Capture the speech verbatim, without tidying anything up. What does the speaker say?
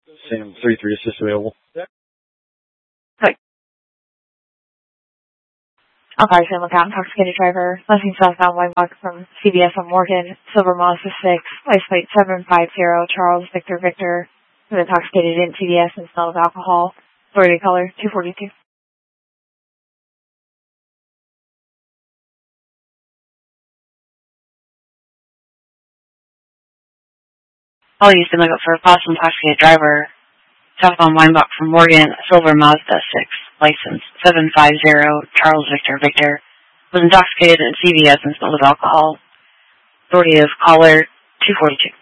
Sam three three assist available. Hi. Operation Lookout, intoxicated driver, lessing southbound white box from C B S on Morgan, Silver Mazda six, license plate seven five zero, Charles Victor Victor, with intoxicated in C B S and smell of alcohol, authority color two forty-two. All used to look up for a possible intoxicated driver, southbound Weinbach from Morgan, Silver Mazda six, license seven five zero, Charles Victor Victor, was intoxicated in C V S and smelled of alcohol. Authority of caller two forty-two.